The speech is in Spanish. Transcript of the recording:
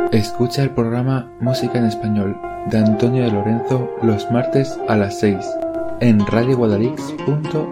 Escucha el programa Música en Español de Antonio de Lorenzo los martes a las 6 en radioguadalix.es.